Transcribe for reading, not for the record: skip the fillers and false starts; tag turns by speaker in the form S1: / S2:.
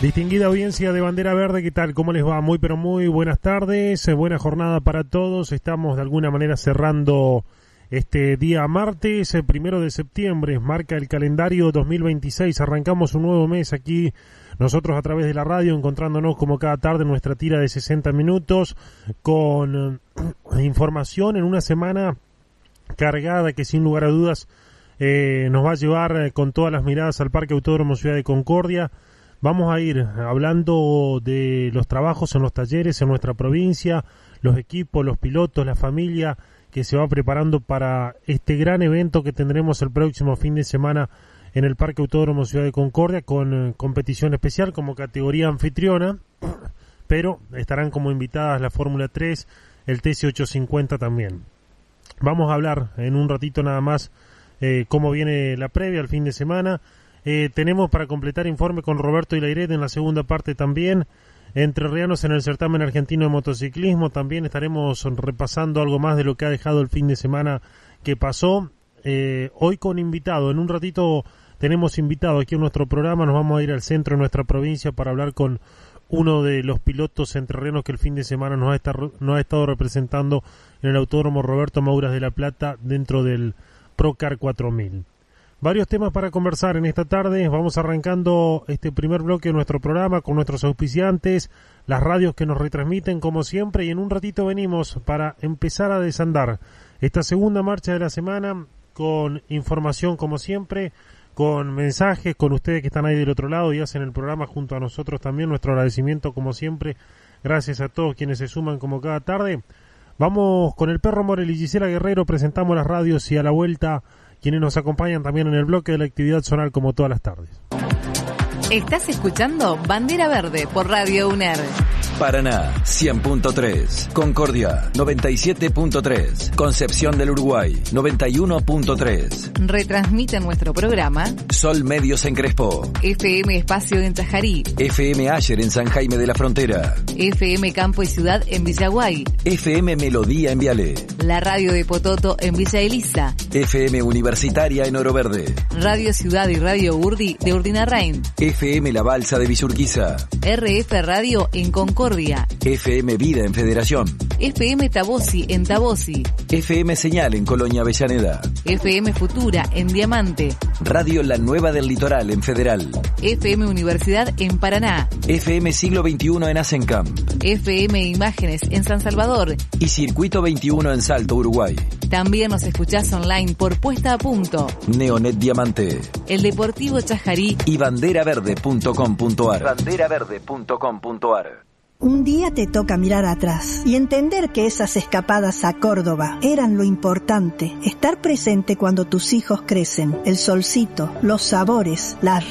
S1: Distinguida audiencia de Bandera Verde, ¿qué tal? ¿Cómo les va? Muy pero muy buenas tardes, buena jornada para todos. Estamos de alguna manera cerrando este día martes, 1 de septiembre, marca el calendario 2026. Arrancamos un nuevo mes aquí nosotros a través de la radio, encontrándonos como cada tarde en nuestra tira de 60 minutos con información en una semana cargada que sin lugar a dudas nos va a llevar con todas las miradas al Parque Autódromo Ciudad de Concordia. Vamos a ir hablando de los trabajos en los talleres en nuestra provincia, los equipos, los pilotos, la familia que se va preparando para este gran evento que tendremos el próximo fin de semana en el Parque Autódromo Ciudad de Concordia con competición especial como categoría anfitriona, pero estarán como invitadas la Fórmula 3, el TC850 también. Vamos a hablar en un ratito nada más cómo viene la previa al fin de semana. Tenemos para completar informe con Roberto Ilairet en la segunda parte también. Entrerrianos en el certamen argentino de motociclismo. También estaremos repasando algo más de lo que ha dejado el fin de semana que pasó. Hoy con invitado. En un ratito tenemos invitado aquí en nuestro programa. Nos vamos a ir al centro de nuestra provincia para hablar con uno de los pilotos entrerrianos que el fin de semana nos ha estado representando en el Autódromo Roberto Mouras de La Plata dentro del Procar 4000. Varios temas para conversar en esta tarde. Vamos arrancando este primer bloque de nuestro programa con nuestros auspiciantes, las radios que nos retransmiten como siempre, y en un ratito venimos para empezar a desandar esta segunda marcha de la semana con información como siempre, con mensajes, con ustedes que están ahí del otro lado y hacen el programa junto a nosotros también. Nuestro agradecimiento como siempre, gracias a todos quienes se suman como cada tarde. Vamos con el Perro Morel y Gisela Guerrero, presentamos las radios y a la vuelta quienes nos acompañan también en el bloque de la actividad zonal como todas las tardes.
S2: Estás escuchando Bandera Verde por Radio UNER.
S3: Paraná 100.3, Concordia 97.3, Concepción del Uruguay 91.3.
S2: Retransmite nuestro programa
S3: Sol Medios en Crespo,
S2: FM Espacio en Chajarí,
S3: FM Ayer en San Jaime de la Frontera,
S2: FM Campo y Ciudad en Villaguay,
S3: FM Melodía en Viale,
S2: la radio de Pototo en Villa Elisa,
S3: FM Universitaria en Oro Verde,
S2: Radio Ciudad y Radio Urdi de Urdinarrain,
S3: FM La Balsa de Villurquiza,
S2: RF Radio en Concordia,
S3: FM Vida en Federación,
S2: FM Tabosi en Tabosi,
S3: FM Señal en Colonia Avellaneda,
S2: FM Futura en Diamante,
S3: Radio La Nueva del Litoral en Federal,
S2: FM Universidad en Paraná,
S3: FM Siglo XXI en Asencamp,
S2: FM Imágenes en San Salvador
S3: y Circuito 21 en Salto, Uruguay.
S2: También nos escuchás online por Puesta a Punto,
S3: Neonet Diamante,
S2: El Deportivo Chajarí
S3: y banderaverde.com.ar. Banderaverde.com.ar.
S4: Un día te toca mirar atrás y entender que esas escapadas a Córdoba eran lo importante, estar presente cuando tus hijos crecen, el solcito, los sabores, las